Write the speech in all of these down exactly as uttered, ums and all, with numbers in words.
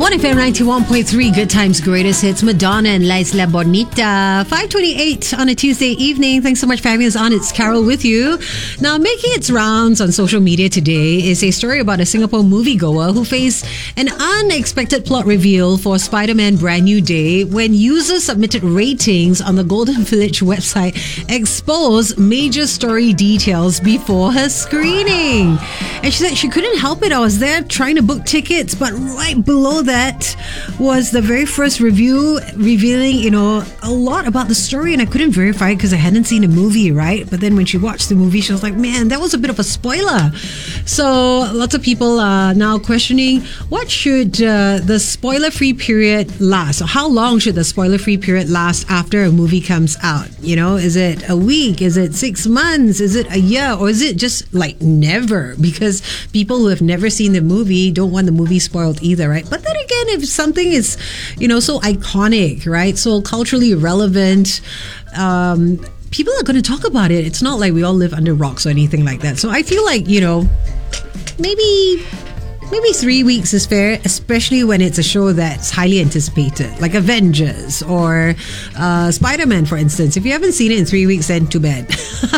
one F M ninety-one point three, Good Times, Greatest Hits, Madonna and La Isla Bonita. five twenty-eight on a Tuesday evening. Thanks so much for having us on. It's Carol with you. Now, making its rounds on social media today is a story about a Singapore moviegoer who faced an unexpected plot reveal for Spider-Man Brand New Day when users submitted ratings on the Golden Village website exposed major story details before her screening. And she said she couldn't help it. I was there trying to book tickets, but right below that was the very first review revealing, you know, a lot about the story, and I couldn't verify it because I hadn't seen the movie, right? But then when she watched the movie, she was like, man, that was a bit of a spoiler. So lots of people are now questioning what should uh, the spoiler-free period last? So how long should the spoiler-free period last after a movie comes out? You know, is it a week? Is it six months? Is it a year? Or is it just like never? Because people who have never seen the movie don't want the movie spoiled either, right? But then again, if something is, you know, so iconic, right, so culturally relevant, um, people are going to talk about it. It's not like we all live under rocks or anything like that. So I feel like, you know, maybe... Maybe three weeks is fair, especially when it's a show that's highly anticipated, like Avengers or uh, Spider-Man, for instance. If you haven't seen it in three weeks, then too bad.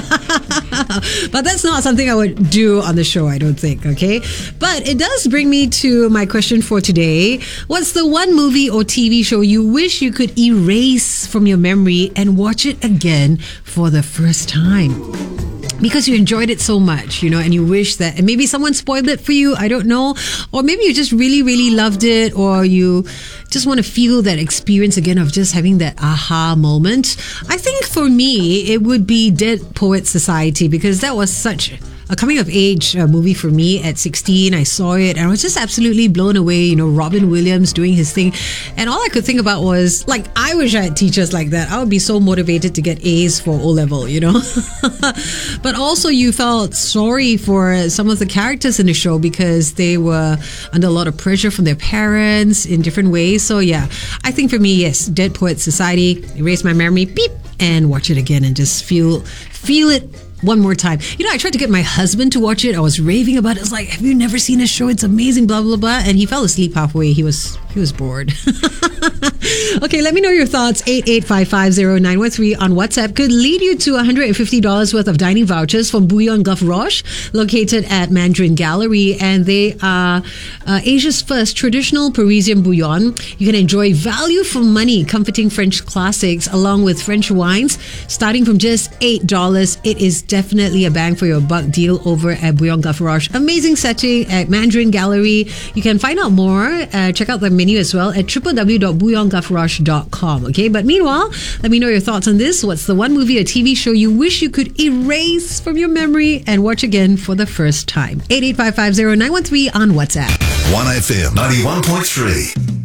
But that's not something I would do on the show, I don't think, okay? But it does bring me to my question for today. What's the one movie or T V show you wish you could erase from your memory and watch it again for the first time? Because you enjoyed it so much, you know, and you wish that, and maybe someone spoiled it for you, I don't know, or maybe you just really, really loved it, or you just want to feel that experience again of just having that aha moment. I think for me, it would be Dead Poets Society, because that was such a coming-of-age uh, movie for me at sixteen. I saw it and I was just absolutely blown away. You know, Robin Williams doing his thing. And all I could think about was, like, I wish I had teachers like that. I would be so motivated to get A's for O-level, you know. But also you felt sorry for some of the characters in the show because they were under a lot of pressure from their parents in different ways. So yeah, I think for me, yes, Dead Poets Society, erase my memory, beep, and watch it again and just feel feel it one more time. You know, I tried to get my husband to watch it. I was raving about it. I was like, have you never seen this show? It's amazing, blah, blah, blah. And he fell asleep halfway. He was he was bored. Okay, let me know your thoughts. eight eight five five zero nine one three on WhatsApp could lead you to one hundred fifty dollars worth of dining vouchers from Bouillon Gavroche, located at Mandarin Gallery. And they are uh, Asia's first traditional Parisian bouillon. You can enjoy value for money, comforting French classics along with French wines, starting from just eight dollars. It is definitely a bang for your buck deal over at Bouillon Gavroche. Amazing setting at Mandarin Gallery. You can find out more, uh, check out the menu as well at w w w dot bouillon gavroche dot com. Okay, but meanwhile, let me know your thoughts on this. What's the one movie or T V show you wish you could erase from your memory and watch again for the first time? eight eight five five zero nine one three on WhatsApp. one F M ninety-one point three.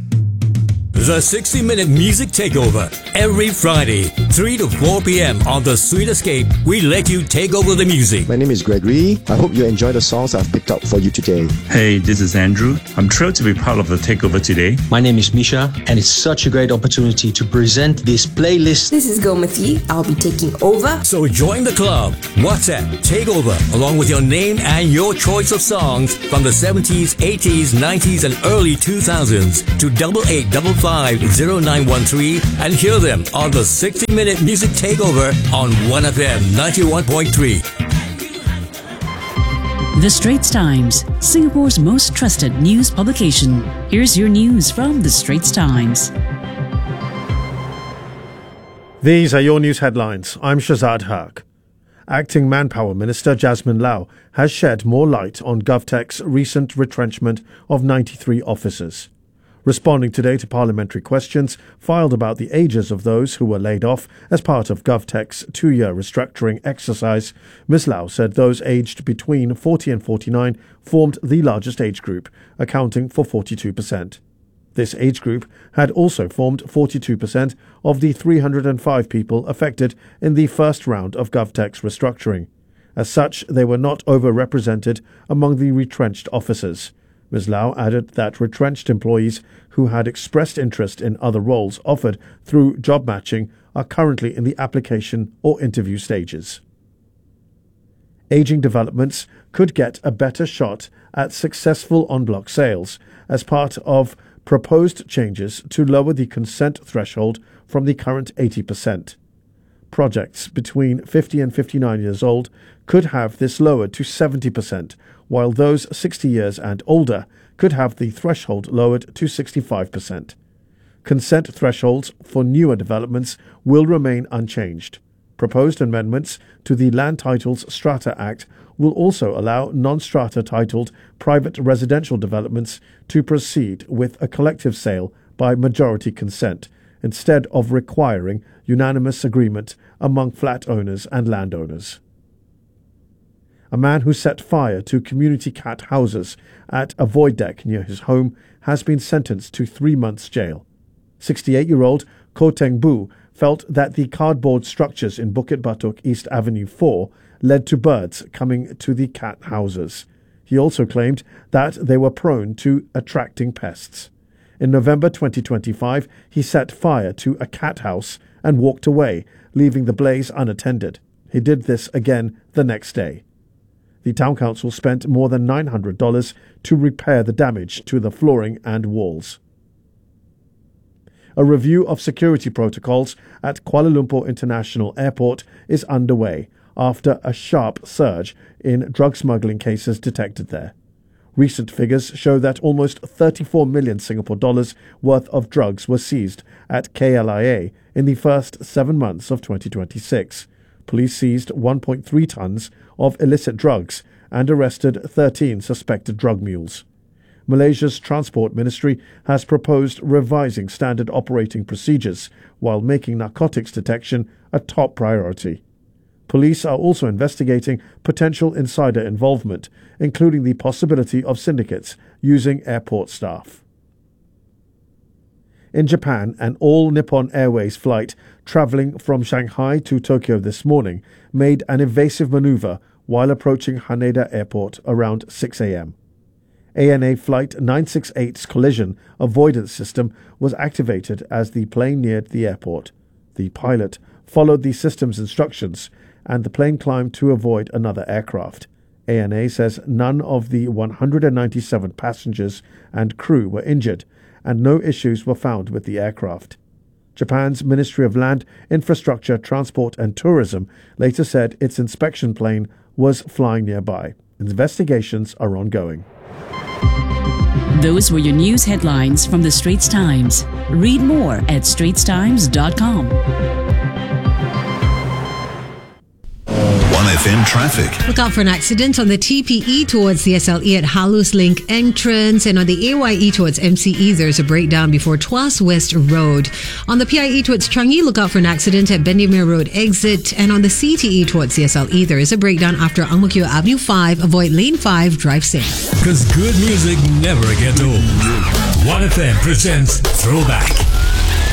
The sixty minute Music Takeover. Every Friday, three to four p.m. on The Sweet Escape, we let you take over the music. My name is Gregory. I hope you enjoy the songs I've picked out for you today. Hey, this is Andrew. I'm thrilled to be part of the takeover today. My name is Misha, and it's such a great opportunity to present this playlist. This is Gomati. I'll be taking over. So join the club. WhatsApp Takeover, along with your name and your choice of songs from the seventies, eighties, nineties, and early two thousands to double eight double five zero nine one three and hear them on the sixty minute Music Takeover on one F M ninety-one point three. The Straits Times, Singapore's most trusted news publication. Here's your news from The Straits Times. These are your news headlines. I'm Shazad Haq. Acting Manpower Minister Jasmine Lau has shed more light on GovTech's recent retrenchment of ninety-three officers. Responding today to parliamentary questions filed about the ages of those who were laid off as part of GovTech's two-year restructuring exercise, Miz Lau said those aged between forty and forty-nine formed the largest age group, accounting for forty-two percent. This age group had also formed forty-two percent of the three hundred five people affected in the first round of GovTech's restructuring. As such, they were not overrepresented among the retrenched officers. Miz Lau added that retrenched employees who had expressed interest in other roles offered through job matching are currently in the application or interview stages. Ageing developments could get a better shot at successful en bloc sales as part of proposed changes to lower the consent threshold from the current eighty percent. Projects between fifty and fifty-nine years old could have this lowered to seventy percent, while those sixty years and older could have the threshold lowered to sixty-five percent. Consent thresholds for newer developments will remain unchanged. Proposed amendments to the Land Titles Strata Act will also allow non-strata titled private residential developments to proceed with a collective sale by majority consent, instead of requiring unanimous agreement among flat owners and landowners. A man who set fire to community cat houses at a void deck near his home has been sentenced to three months jail. sixty-eight-year-old Ko Teng Bu felt that the cardboard structures in Bukit Batok East Avenue four led to birds coming to the cat houses. He also claimed that they were prone to attracting pests. In November twenty twenty-five, he set fire to a cat house and walked away, leaving the blaze unattended. He did this again the next day. The town council spent more than nine hundred dollars to repair the damage to the flooring and walls. A review of security protocols at Kuala Lumpur International Airport is underway after a sharp surge in drug smuggling cases detected there. Recent figures show that almost thirty-four million Singapore dollars worth of drugs were seized at K L I A in the first seven months of twenty twenty-six. Police seized one point three tons of illicit drugs and arrested thirteen suspected drug mules. Malaysia's Transport Ministry has proposed revising standard operating procedures while making narcotics detection a top priority. Police are also investigating potential insider involvement, including the possibility of syndicates using airport staff. In Japan, an all Nippon Airways flight travelling from Shanghai to Tokyo this morning made an evasive manoeuvre while approaching Haneda Airport around six a.m. A N A Flight nine sixty-eight's collision avoidance system was activated as the plane neared the airport. The pilot followed the system's instructions and the plane climbed to avoid another aircraft. A N A says none of the one hundred ninety-seven passengers and crew were injured, and no issues were found with the aircraft. Japan's Ministry of Land, Infrastructure, Transport and Tourism later said its inspection plane was flying nearby. Investigations are ongoing. Those were your news headlines from the Straits Times. Read more at straits times dot com. one F M traffic. Look out for an accident on the T P E towards the S L E at Halus Link entrance, and on the A Y E towards M C E there's a breakdown before Tuas West Road. On the P I E towards Changi, look out for an accident at Bendemeer Road exit, and on the C T E towards the S L E there is a breakdown after Ang Mo Kio Avenue five. Avoid lane five, drive safe. Because good music never gets old. one F M presents Throwback.